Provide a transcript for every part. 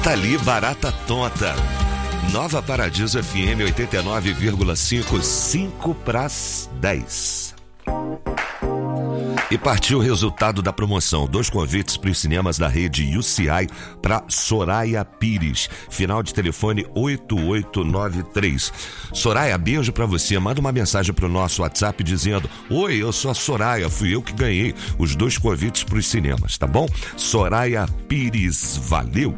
Tá ali, barata tonta. Nova Paradiso FM 89,5, 5 para as 10. E partiu o resultado da promoção. 2 convites para os cinemas da rede UCI para Soraya Pires. Final de telefone 8893. Soraya, beijo para você. Manda uma mensagem para o nosso WhatsApp dizendo: oi, eu sou a Soraya, fui eu que ganhei os 2 convites para os cinemas, tá bom? Soraya Pires, valeu!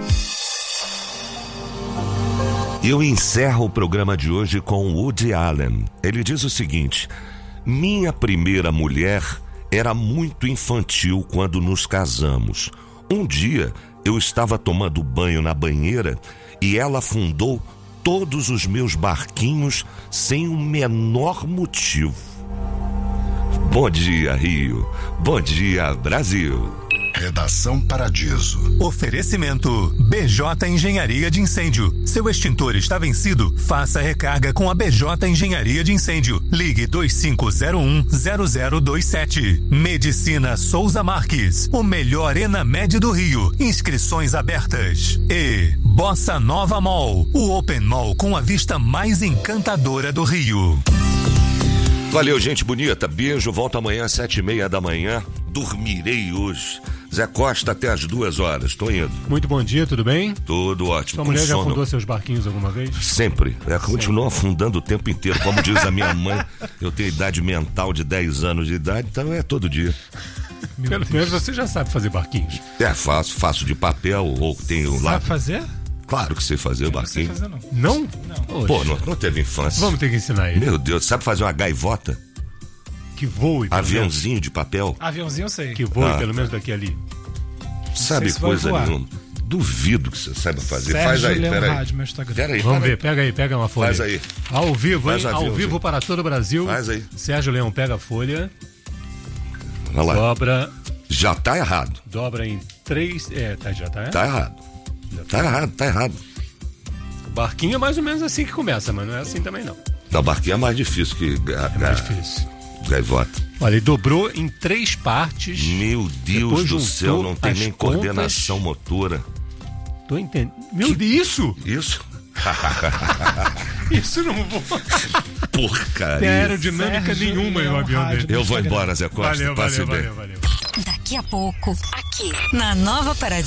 Eu encerro o programa de hoje com Woody Allen. Ele diz o seguinte: minha primeira mulher era muito infantil quando nos casamos. Um dia eu estava tomando banho na banheira e ela afundou todos os meus barquinhos sem o menor motivo. Bom dia, Rio. Bom dia, Brasil. Redação Paradiso. Oferecimento BJ Engenharia de Incêndio. Seu extintor está vencido? Faça recarga com a BJ Engenharia de Incêndio. Ligue 2501-0027. Medicina Souza Marques. O melhor Enamed do Rio. Inscrições abertas. E Bossa Nova Mall. O Open Mall com a vista mais encantadora do Rio. Valeu, gente bonita. Beijo. Volto amanhã às 7h30 da manhã. Dormirei hoje. Zé Costa até às 2h. Tô indo. Muito bom dia, tudo bem? Tudo ótimo. Sua mulher já afundou seus barquinhos alguma vez? Sempre. Continua afundando o tempo inteiro. Como diz a minha mãe, eu tenho idade mental de 10 anos de idade, então é todo dia. Pelo menos você já sabe fazer barquinhos. Faço de papel ou tenho lá. Sabe fazer? Claro que sei fazer barquinho. Não sei fazer, não. Não? Pô, não teve infância. Vamos ter que ensinar ele. Meu Deus, sabe fazer uma gaivota? Que voe. Aviãozinho de papel? Aviãozinho eu sei. Que voe, pelo menos daqui ali. Sabe coisa nenhuma. Duvido que você saiba fazer. Sérgio Faz aí, Leão peraí. Rádio, meu Instagram. Peraí, vamos ver, pega uma folha. Faz aí. Ao vivo, hein? Faz Ao vivo para todo o Brasil. Faz aí. Sérgio Leão pega a folha. Olha lá. Dobra. Já tá errado. Dobra em 3. Já tá errado. Tá errado. Tá errado. O barquinho é mais ou menos assim que começa, mas não é assim também não. O barquinho é mais difícil que É mais difícil. gaivota. Olha, ele dobrou em 3 partes. Meu Deus do céu, não tem as nem pontas. coordenação motora. Tô entendendo. Meu Deus, isso? Isso? Isso não vou. Porcaria. Tem aerodinâmica Sérgio nenhuma em um Leão avião Rádio. dele. Eu vou embora, Zé Costa. Valeu. Passe bem. Daqui a pouco, aqui na Nova Paradiso.